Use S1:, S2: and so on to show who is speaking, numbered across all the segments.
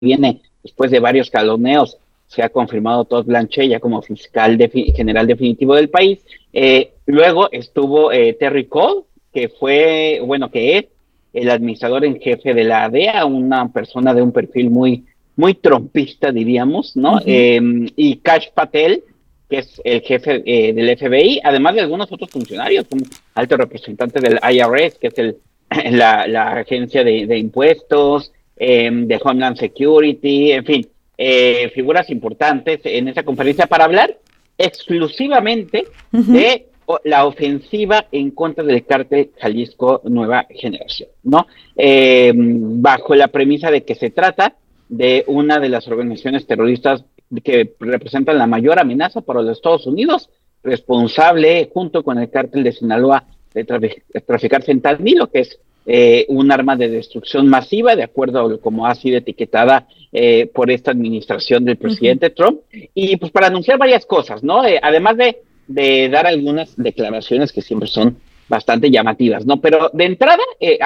S1: viene después de varios caloneos, se ha confirmado Todd Blanchett ya como fiscal general definitivo del país. Luego estuvo Terry Cole, que fue, bueno, que es el administrador en jefe de la DEA, una persona de un perfil muy trompista, diríamos, ¿no?
S2: Ujú.
S1: Y Kash Patel, que es el jefe del FBI, además de algunos otros funcionarios, como alto representante del IRS, que es la agencia de impuestos, de Homeland Security, en fin, figuras importantes en esa conferencia para hablar exclusivamente
S2: Ujú.
S1: de la ofensiva en contra del cártel Jalisco Nueva Generación, ¿no? Bajo la premisa de que se trata de una de las organizaciones terroristas que representan la mayor amenaza para los Estados Unidos, responsable junto con el cártel de Sinaloa de traficar fentanilo, que es un arma de destrucción masiva, de acuerdo a como ha sido etiquetada por esta administración del
S2: Ujú.
S1: presidente Trump, y pues para anunciar varias cosas, ¿no? Además de dar algunas declaraciones que siempre son bastante llamativas, ¿no? Pero de entrada,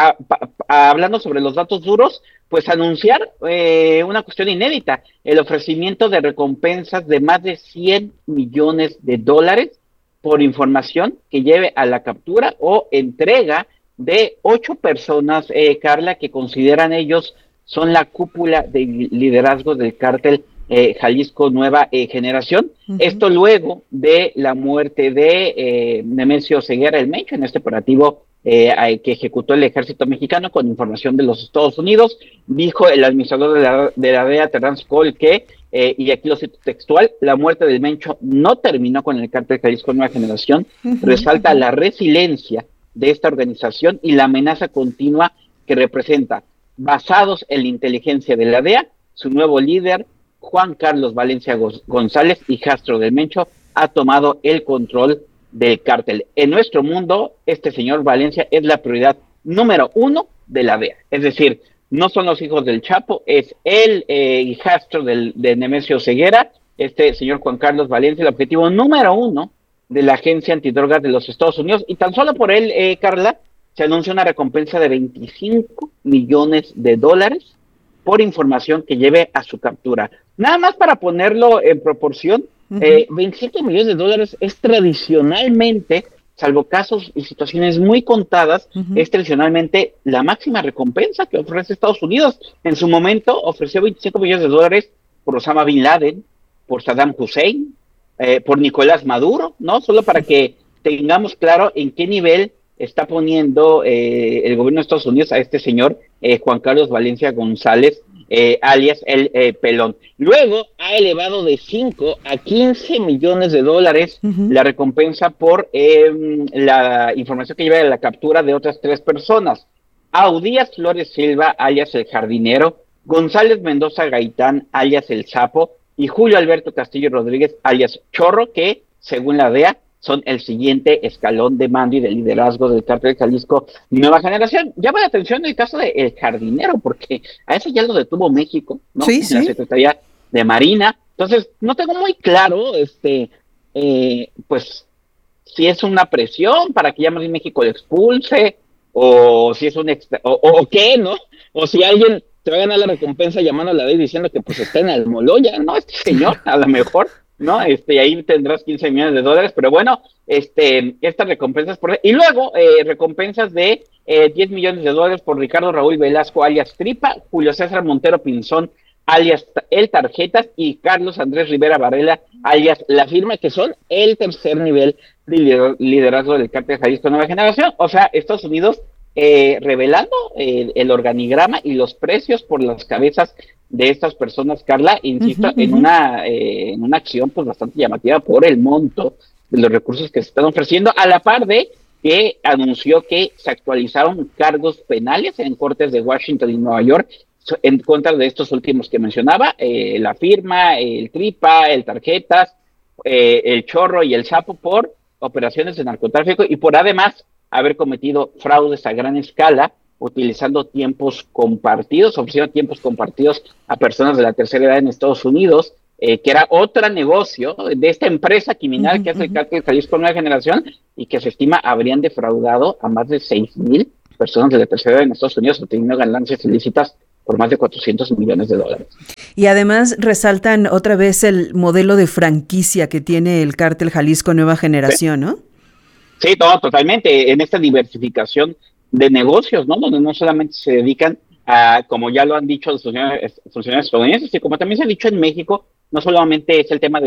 S1: hablando sobre los datos duros, pues anunciar una cuestión inédita, el ofrecimiento de recompensas de más de 100 millones de dólares por información que lleve a la captura o entrega de 8 personas, Carla, que consideran ellos son la cúpula de liderazgo del cártel Jalisco Nueva Generación.
S2: Ujú.
S1: Esto luego de la muerte de Nemesio Ceguera el Mencho en este operativo que ejecutó el ejército mexicano con información de los Estados Unidos. Dijo el administrador de la DEA, Terrence Cole, que, y aquí lo cito textual, la muerte del Mencho no terminó con el cártel Jalisco Nueva Generación,
S2: Ujú.
S1: resalta
S2: Ujú.
S1: la resiliencia de esta organización y la amenaza continua que representa. Basados en la inteligencia de la DEA, su nuevo líder, Juan Carlos Valencia González y Castro del Mencho, ha tomado el control del cártel. En nuestro mundo, este señor Valencia es la prioridad número uno de la DEA. Es decir, no son los hijos del Chapo, es él y Castro de Nemesio Ceguera, este señor Juan Carlos Valencia, el objetivo número uno de la Agencia Antidrogas de los Estados Unidos. Y tan solo por él, Carla, se anuncia una recompensa de 25 millones de dólares por información que lleve a su captura. Nada más para ponerlo en proporción,
S2: Ujú.
S1: 27 millones de dólares es tradicionalmente, salvo casos y situaciones muy contadas,
S2: Ujú.
S1: es tradicionalmente la máxima recompensa que ofrece Estados Unidos. En su momento ofreció 25 millones de dólares por Osama Bin Laden, por Saddam Hussein, por Nicolás Maduro, ¿no? Solo para que tengamos claro en qué nivel está poniendo el gobierno de Estados Unidos a este señor Juan Carlos Valencia González, alias el Pelón. Luego ha elevado de 5 a 15 millones de dólares
S2: Ujú.
S1: la recompensa por la información que lleva a la captura de otras 3 personas. Audías Flores Silva, alias el jardinero, González Mendoza Gaitán, alias el sapo, y Julio Alberto Castillo Rodríguez, alias Chorro, que, según la DEA, son el siguiente escalón de mando y de liderazgo del cártel de Jalisco Nueva Generación. Llama la atención el caso de El Jardinero, porque a eso ya lo detuvo México, ¿no?
S2: Sí,
S1: En la
S2: sí.
S1: Secretaría de Marina. Entonces, no tengo muy claro, pues, si es una presión para que ya más bien México lo expulse, o si es o qué, ¿no? O si alguien te va a ganar la recompensa llamando a la ley diciendo que pues está en Almoloya, ¿no? Este señor, a lo mejor, ¿no? Ahí tendrás 15 millones de dólares, pero bueno, estas recompensas y luego recompensas de 10 millones de dólares por Ricardo Raúl Velasco, alias Tripa, Julio César Montero Pinzón, alias El Tarjetas, y Carlos Andrés Rivera Varela, alias La Firma, que son el tercer nivel de liderazgo del cártel Jalisco Nueva Generación. O sea, Estados Unidos revelando el organigrama y los precios por las cabezas de estas personas, Carla,
S2: Ujú.
S1: insisto,
S2: Ujú.
S1: en una acción pues bastante llamativa por el monto de los recursos que se están ofreciendo, a la par de que anunció que se actualizaron cargos penales en cortes de Washington y Nueva York en contra de estos últimos que mencionaba, La Firma, el Tripa, el Tarjetas, el Chorro y el Sapo, por operaciones de narcotráfico y por además haber cometido fraudes a gran escala utilizando tiempos compartidos, ofreciendo tiempos compartidos a personas de la tercera edad en Estados Unidos, que era otro negocio de esta empresa criminal
S2: Ujú.
S1: que es el
S2: Ujú.
S1: cártel Jalisco Nueva Generación y que se estima habrían defraudado a más de 6,000 personas de la tercera edad en Estados Unidos obteniendo ganancias ilícitas por más de $400 millones.
S2: Y además resaltan otra vez el modelo de franquicia que tiene el Cártel Jalisco Nueva Generación, ¿no?
S1: Sí, todo, totalmente, en esta diversificación de negocios, ¿no? Donde no solamente se dedican a, como ya lo han dicho los funcionarios estadounidenses, y como también se ha dicho en México, no solamente es el tema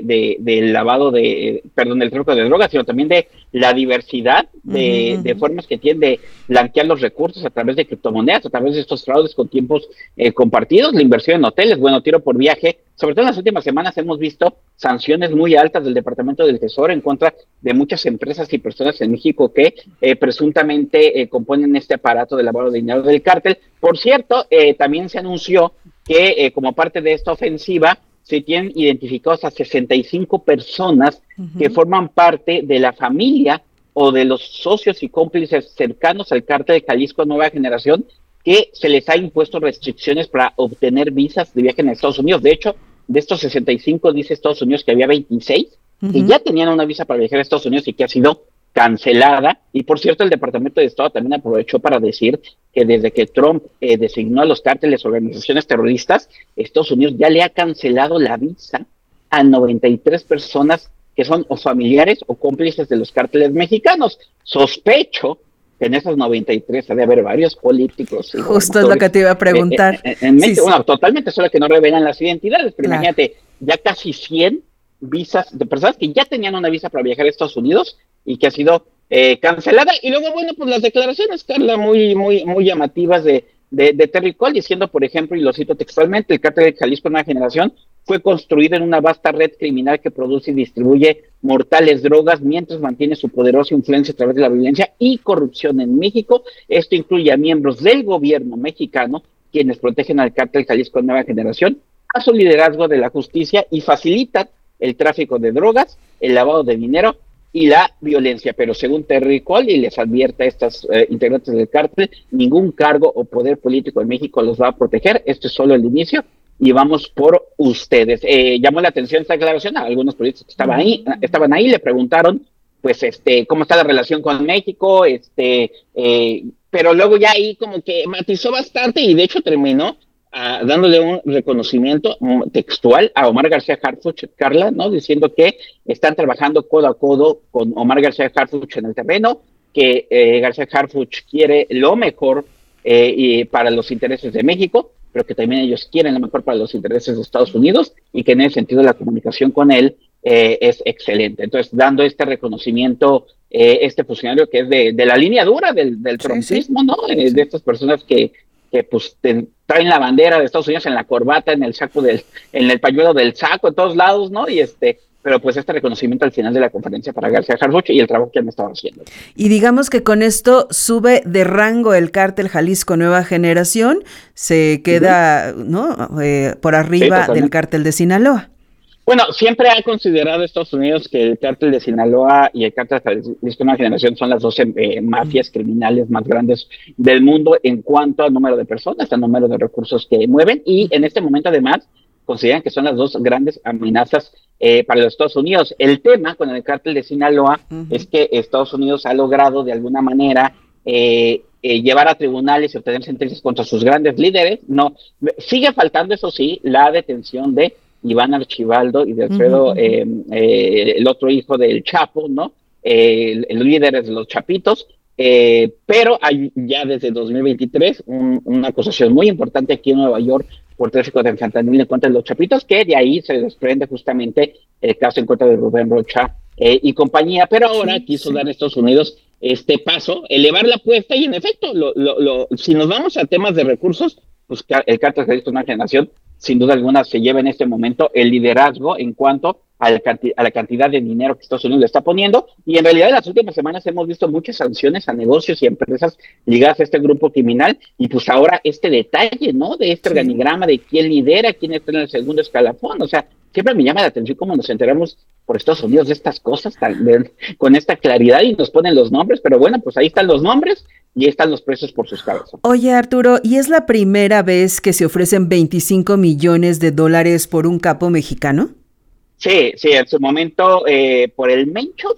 S1: del lavado del tráfico de drogas, sino también de la diversidad de formas que tienen de blanquear los recursos a través de criptomonedas, a través de estos fraudes con tiempos compartidos, la inversión en hoteles, bueno, tiro por viaje. Sobre todo en las últimas semanas hemos visto sanciones muy altas del Departamento del Tesoro en contra de muchas empresas y personas en México que presuntamente componen este aparato de lavado de dinero del cártel. Por cierto, también se anunció que como parte de esta ofensiva se tienen identificados a 65 personas que forman parte de la familia o de los socios y cómplices cercanos al cártel de Jalisco Nueva Generación, que se les ha impuesto restricciones para obtener visas de viaje en Estados Unidos. De hecho, de estos 65 dice Estados Unidos que había 26 que ya tenían una visa para viajar a Estados Unidos y que ha sido cancelada. Y por cierto, el Departamento de Estado también aprovechó para decir que desde que Trump designó a los cárteles organizaciones terroristas, Estados Unidos ya le ha cancelado la visa a 93 personas que son o familiares o cómplices de los cárteles mexicanos. Sospecho que en esos 93 ha de haber varios políticos.
S2: Justo es lo que te iba a preguntar.
S1: En mente, sí. Bueno, totalmente, solo que no revelan las identidades, pero imagínate, ya casi 100 visas de personas que ya tenían una visa para viajar a Estados Unidos y que ha sido cancelada. Y luego, bueno, pues las declaraciones, Carla, muy llamativas de Terry Cole, diciendo, por ejemplo, y lo cito textualmente, el cártel de Jalisco Nueva Generación fue construido en una vasta red criminal que produce y distribuye mortales drogas mientras mantiene su poderosa influencia a través de la violencia y corrupción en México. Esto incluye a miembros del gobierno mexicano, quienes protegen al cártel Jalisco Nueva Generación, a su liderazgo de la justicia y facilitan el tráfico de drogas, el lavado de dinero y la violencia. Pero según Terry Cole, y les advierte a estas integrantes del cártel, ningún cargo o poder político en México los va a proteger. Esto es solo el inicio y vamos por ustedes. Llamó la atención esta declaración a algunos políticos que estaban ahí, le preguntaron, pues, cómo está la relación con México, pero luego ya ahí como que matizó bastante y de hecho terminó dándole un reconocimiento textual a Omar García Harfuch, Carla, ¿no? Diciendo que están trabajando codo a codo con Omar García Harfuch en el terreno, que García Harfuch quiere lo mejor y para los intereses de México, pero que también ellos quieren lo mejor para los intereses de Estados Unidos y que en ese sentido la comunicación con él es excelente. Entonces, dando este reconocimiento, este funcionario que es de la línea dura del trumpismo, ¿no? De estas personas que pues traen la bandera de Estados Unidos en la corbata, en el saco en el pañuelo del saco, en todos lados, ¿no? Y pero pues este reconocimiento al final de la conferencia para García Harfuch y el trabajo que han estado haciendo.
S2: Y digamos que con esto sube de rango el cártel Jalisco Nueva Generación, se queda, ¿no? Por arriba del cártel de Sinaloa.
S1: Bueno, siempre ha considerado Estados Unidos que el cártel de Sinaloa y el cártel de Jalisco Nueva Generación son las dos mafias criminales más grandes del mundo en cuanto al número de personas, al número de recursos que mueven, y en este momento además consideran que son las dos grandes amenazas para los Estados Unidos. El tema con el cártel de Sinaloa es que Estados Unidos ha logrado de alguna manera llevar a tribunales y obtener sentencias contra sus grandes líderes. No, sigue faltando, eso sí, la detención de Iván Archibaldo y de Alfredo, el otro hijo del Chapo, ¿no? El líder de los Chapitos, pero hay ya desde 2023 una acusación muy importante aquí en Nueva York por tráfico de fentanilo en contra de los Chapitos, que de ahí se desprende justamente el caso en contra de Rubén Rocha y compañía, pero ahora quiso dar a Estados Unidos este paso, elevar la apuesta y en efecto, si nos vamos a temas de recursos, pues el cártel de Nueva Generación sin duda alguna se lleva en este momento el liderazgo en cuanto a la cantidad de dinero que Estados Unidos le está poniendo, y en realidad en las últimas semanas hemos visto muchas sanciones a negocios y empresas ligadas a este grupo criminal, y pues ahora este detalle, ¿no? De este organigrama de quién lidera, quién está en el segundo escalafón, o sea, siempre me llama la atención cómo nos enteramos por Estados Unidos de estas cosas con esta claridad y nos ponen los nombres, pero bueno, pues ahí están los nombres y están los precios por sus cabezas.
S2: Oye, Arturo, ¿y es la primera vez que se ofrecen $25 millones por un capo mexicano?
S1: Sí, en su momento, por el Mencho,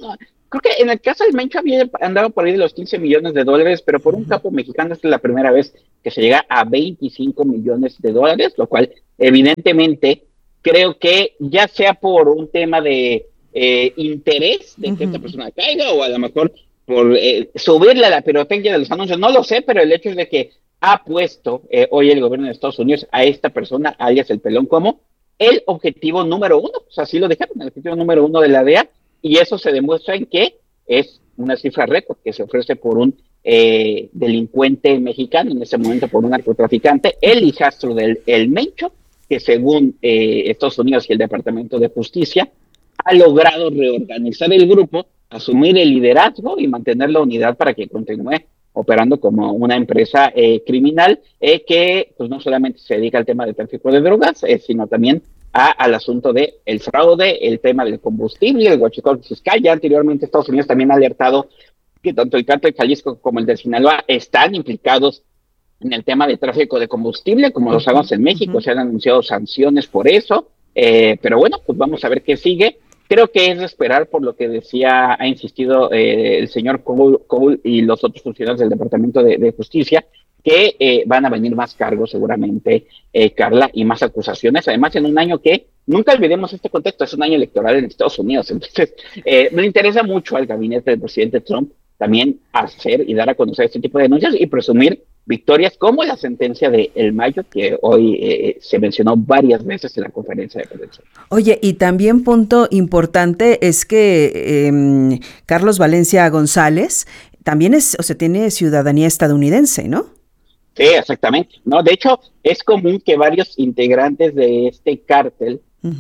S1: Creo que en el caso del Mencho había andado por ahí de los 15 millones de dólares, pero por un capo mexicano esta es la primera vez que se llega a 25 millones de dólares, lo cual evidentemente creo que ya sea por un tema de interés de que esta persona caiga o a lo mejor por subirle a la pirotecnia de los anuncios, no lo sé, pero el hecho es de que ha puesto hoy el gobierno de Estados Unidos a esta persona, alias el pelón, como el objetivo número uno, o sea, así lo dejaron, el objetivo número uno de la DEA, y eso se demuestra en que es una cifra récord que se ofrece por un delincuente mexicano, en ese momento por un narcotraficante, el hijastro del el Mencho, que según Estados Unidos y el Departamento de Justicia, ha logrado reorganizar el grupo, asumir el liderazgo y mantener la unidad para que continúe operando como una empresa criminal que pues no solamente se dedica al tema del tráfico de drogas, sino también al asunto de el fraude, el tema del combustible, el huachicol fiscal. Ya anteriormente Estados Unidos también ha alertado que tanto el cártel Jalisco como el de Sinaloa están implicados en el tema de tráfico de combustible, como lo sabemos en México, se han anunciado sanciones por eso, pero bueno, pues vamos a ver qué sigue. Creo que es de esperar por lo que decía, ha insistido el señor Cole y los otros funcionarios del Departamento de Justicia, que van a venir más cargos seguramente, Carla, y más acusaciones, además en un año que, nunca olvidemos este contexto, es un año electoral en Estados Unidos, entonces me interesa mucho al gabinete del presidente Trump también hacer y dar a conocer este tipo de denuncias y presumir victorias como la sentencia de El Mayo, que hoy se mencionó varias veces en la conferencia de prensa.
S2: Oye, y también punto importante es que Carlos Valencia González también es, o sea, tiene ciudadanía estadounidense, ¿no?
S1: Sí, exactamente. No, de hecho, es común que varios integrantes de este cártel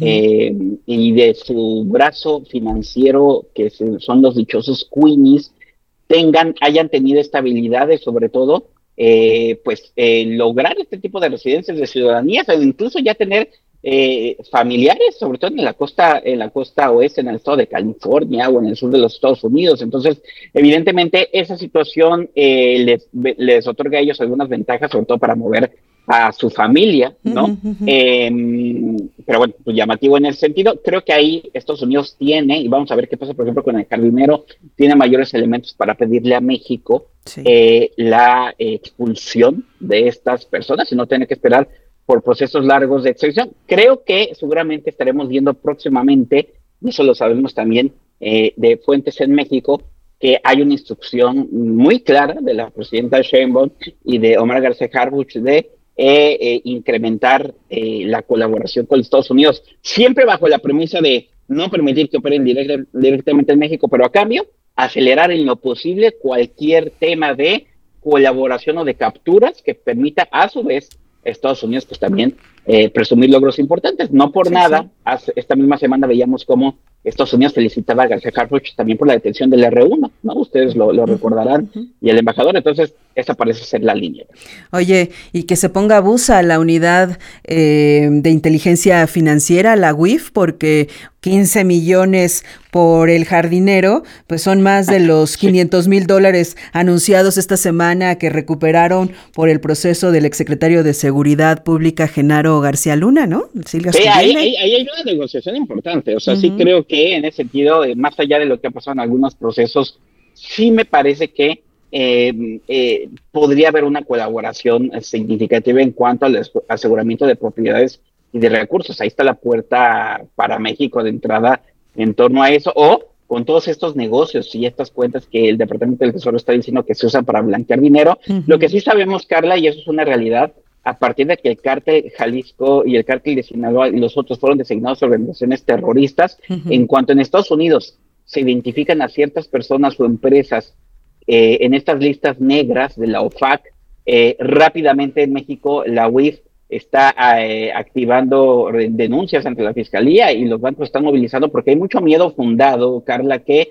S1: y de su brazo financiero, que son los dichosos Queenies, hayan tenido estabilidades, sobre todo, lograr este tipo de residencias de ciudadanías, o incluso ya tener familiares, sobre todo en la costa oeste, en el estado de California o en el sur de los Estados Unidos. Entonces, evidentemente, esa situación les otorga a ellos algunas ventajas, sobre todo para mover a su familia, ¿no? Pero bueno, pues llamativo en ese sentido. Creo que ahí Estados Unidos tiene, y vamos a ver qué pasa, por ejemplo, con el jardinero, tiene mayores elementos para pedirle a México la expulsión de estas personas y no tener que esperar por procesos largos de extradición. Creo que seguramente estaremos viendo próximamente, y eso lo sabemos también de fuentes en México, que hay una instrucción muy clara de la presidenta Sheinbaum y de Omar García Harfuch de incrementar la colaboración con los Estados Unidos, siempre bajo la premisa de no permitir que operen directamente en México, pero a cambio acelerar en lo posible cualquier tema de colaboración o de capturas que permita a su vez Estados Unidos pues también presumir logros importantes. No por nada, esta misma semana veíamos cómo Estados Unidos felicitaba a García Harfuch también por la detención del R1, ¿no? Ustedes lo recordarán, y el embajador, entonces esa parece ser la línea.
S2: Oye, y que se ponga abusa la unidad de inteligencia financiera, la UIF, porque 15 millones por el jardinero, pues son más de los $500,000 anunciados esta semana que recuperaron por el proceso del exsecretario de Seguridad Pública, Genaro García Luna, ¿no?
S1: Sí, ahí hay una negociación importante, o sea, sí creo que en ese sentido, más allá de lo que ha pasado en algunos procesos, sí me parece que podría haber una colaboración significativa en cuanto al aseguramiento de propiedades y de recursos. Ahí está la puerta para México de entrada en torno a eso, o con todos estos negocios y estas cuentas que el Departamento del Tesoro está diciendo que se usan para blanquear dinero. Lo que sí sabemos, Carla, y eso es una realidad, a partir de que el cártel Jalisco y el cártel de Sinaloa y los otros fueron designados organizaciones terroristas, en cuanto en Estados Unidos se identifican a ciertas personas o empresas en estas listas negras de la OFAC, rápidamente en México la UIF está activando denuncias ante la Fiscalía y los bancos están movilizando porque hay mucho miedo fundado, Carla, que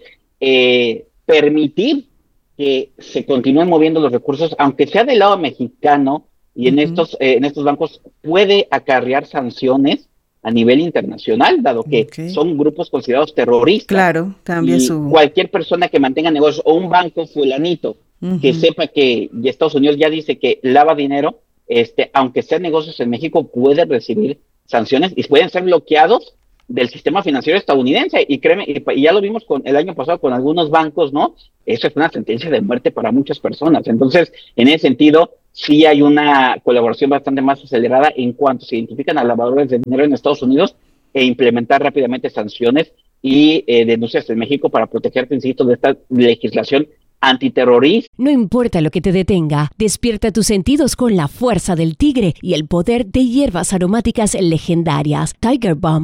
S1: permitir que se continúen moviendo los recursos, aunque sea del lado mexicano, y en estos bancos puede acarrear sanciones a nivel internacional, dado que son grupos considerados terroristas.
S2: Claro, cambia su...
S1: Cualquier persona que mantenga negocios, o un banco fulanito, que sepa que Estados Unidos ya dice que lava dinero, aunque sean negocios en México, puede recibir sanciones y pueden ser bloqueados del sistema financiero estadounidense. Y créeme, y ya lo vimos el año pasado con algunos bancos, ¿no? Eso es una sentencia de muerte para muchas personas. Entonces, en ese sentido, sí hay una colaboración bastante más acelerada en cuanto se identifican a lavadores de dinero en Estados Unidos e implementar rápidamente sanciones y denuncias en México para protegerte, insisto, de esta legislación antiterrorista.
S3: No importa lo que te detenga, despierta tus sentidos con la fuerza del tigre y el poder de hierbas aromáticas legendarias. Tiger Balm